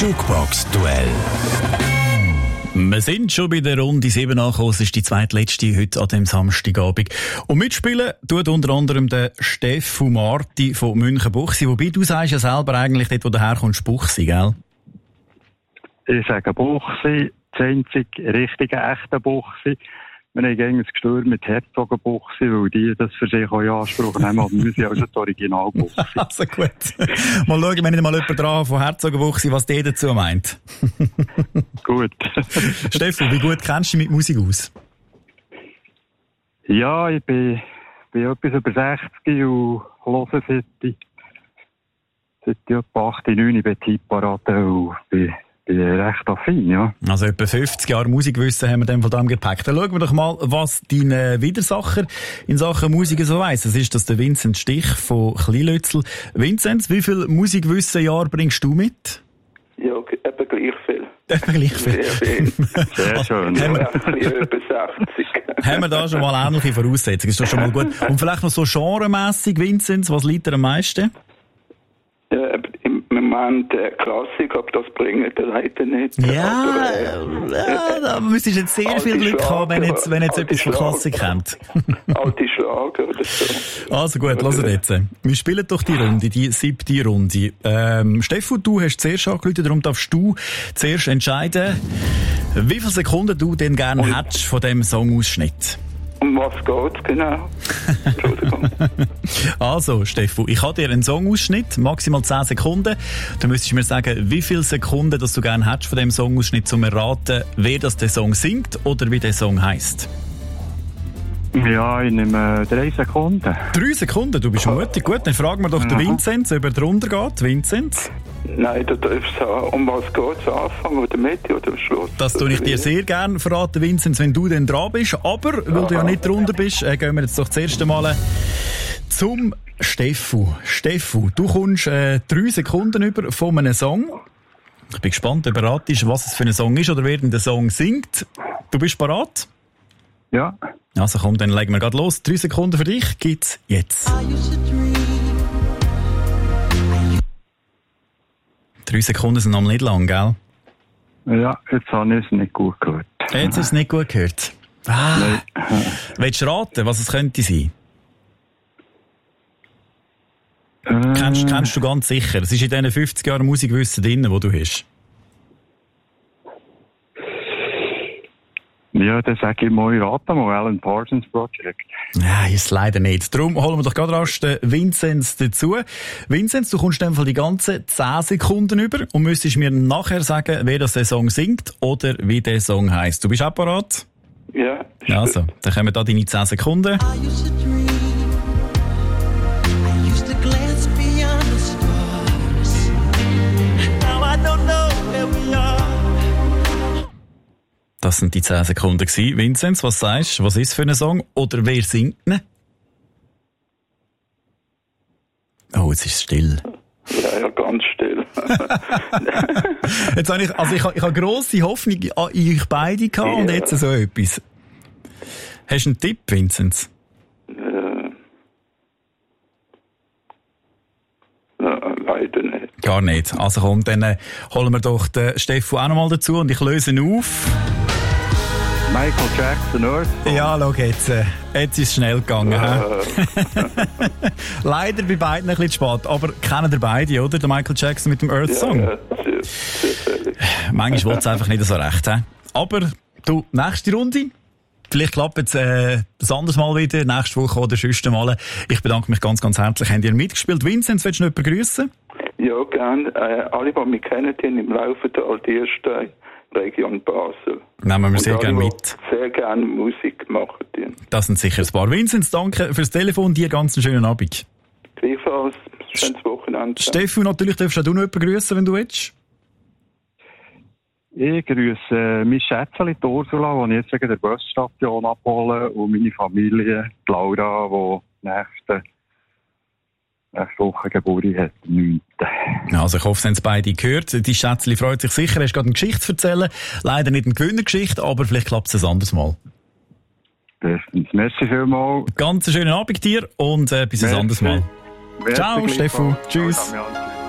Jukebox-Duell. Wir sind schon bei der Runde 7 angekommen. Es ist die zweitletzte heute an dem Samstagabend. Und mitspielen tut unter anderem der Steffu Marti von Münchenbuchsee. Wobei du sagst ja selber eigentlich dort, wo du herkommst, Buchsee, gell? Ich sage Buchsee, das einzige richtige, echte Buchsee. Wir haben gegen das Gestürm mit Herzogenbuchsee, weil die das für sich auch in Anspruch nehmen. Aber wir sind also das Original Buchsee. Also gut. Mal schauen, wenn ich mal jemand dran von Herzogenbuchsee, was der dazu meint. Gut. Steffu, wie gut kennst du dich mit Musik aus? Ja, ich bin etwas über 60 und höre seit etwa 8, 9 bei Tipparate und bin recht affin, ja. Also etwa 50 Jahre Musikwissen haben wir dann von dem gepackt. Dann schauen wir doch mal, was dein Widersacher in Sachen Musik so weiss. Das ist der Vincent Stich von Kleinlützel. Vinzenz, wie viel Musikwissen-Jahr bringst du mit? Ja, eben gleich viel. Eben gleich viel. Sehr schön. Haben wir über 60. Haben wir da schon mal ähnliche Voraussetzungen? Ist doch schon mal gut. Und vielleicht noch so genremässig, Vinzenz, was liegt dir am meisten? Ja, im Moment Klassik, aber das bringt der leider nicht. Ja, da müsstest du jetzt sehr viel Glück haben, wenn jetzt etwas von Klassik kommt. Alte Schlager oder so. Also gut, hört jetzt. Wir spielen doch die Runde, die 7. Runde. Steffu, du hast zuerst angerufen, darum darfst du zuerst entscheiden, wie viele Sekunden du denn gerne hättest von diesem Songausschnitt. Um was geht's genau? Entschuldigung. Also, Steffu, ich habe dir einen Songausschnitt, maximal 10 Sekunden. Du müsstest mir sagen, wie viele Sekunden dass du gerne hättest von dem Songausschnitt, um zu erraten, wer das der Song singt oder wie der Song heisst. Ja, ich nehme 3 Sekunden. 3 Sekunden? Du bist mutig. Gut, dann fragen wir doch den Vinzenz, ob er drunter geht. Vinzenz? Nein, du darfst sagen, um was geht's, Anfang oder Mitte oder Schluss? Das tue ich dir sehr gerne verraten, Vinzenz, wenn du dann dran bist. Aber, weil du ja nicht drunter bist, gehen wir jetzt doch das erste Mal zum Steffu. Steffu, du kommst 3 Sekunden über von einem Song. Ich bin gespannt, ob du ratest, was es für ein Song ist oder wer denn der Song singt. Du bist bereit? Ja. Also komm, dann legen wir gerade los. 3 Sekunden für dich gibt's jetzt. 3 Sekunden sind noch nicht lang, gell? Ja, jetzt habe ich es nicht gut gehört. Jetzt ist es nicht gut gehört. Nein. Willst du raten, was es könnte sein? Kennst du ganz sicher. Es ist in diesen 50 Jahren Musikwissen drin, wo du hast. Ja, dann sage ich mal, rate mal, Alan Parsons Project. Nein, ist leider nicht. Darum holen wir doch gerade rasch den Vinzenz dazu. Vinzenz, du kommst in dem Fall die ganzen 10 Sekunden über und müsstest mir nachher sagen, wer das der Song singt oder wie der Song heisst. Du bist auch bereit? Ja. Also, dann kommen da deine 10 Sekunden. Das sind die 10 Sekunden gewesen. Vinzenz, was sagst du? Was ist für ein Song? Oder wer singt ihn? Oh, jetzt ist es still. Ja, ganz still. Jetzt habe ich habe grosse Hoffnung an euch beide gehabt und jetzt so etwas. Hast du einen Tipp, Vinzenz? Leider nicht. Gar nicht. Also komm, dann holen wir doch den Steffu auch noch mal dazu und ich löse ihn auf. Michael Jackson, Earth. Ja, schau jetzt. Jetzt ist es schnell gegangen. Leider bei beiden ein bisschen spät. Aber kennen ihr beide, oder? Der Michael Jackson mit dem Earth Song. Ja, sehr. Manchmal will es einfach nicht so recht. Aber du, nächste Runde. Vielleicht klappt es ein anderes Mal wieder, nächste Woche oder sonst mal. Ich bedanke mich ganz, ganz herzlich. Habt ihr mitgespielt? Vinzenz, willst du noch jemanden grüßen? Ja, gerne. Alle, die mich kennen, die im Laufental, die erste Region Basel. Nehmen wir sehr gerne mit. Sehr gerne Musik machen. Das sind sicher ein paar. Vinzenz, danke fürs Telefon. Dir ganz einen schönen Abend. Gleichfalls. Schönes Wochenende. Steffu, natürlich darfst auch du noch jemanden grüßen, wenn du willst. Ich grüße mein Schätzchen, die Ursula, die ich jetzt wegen der Busstation abhole, und meine Familie, die Laura, die nächste Woche Geburt hat, 9. Also ich hoffe, Sie haben es beide gehört. Die Schätzchen freut sich sicher. Er ist gerade eine Geschichte zu erzählen. Leider nicht eine Gewinnergeschichte, aber vielleicht klappt es ein anderes Mal. Bestens. Merci vielmals. Ganz einen schönen Abend dir und bis ein anderes Mal. Merci. Ciao, Steffu. Tschüss. Ciao,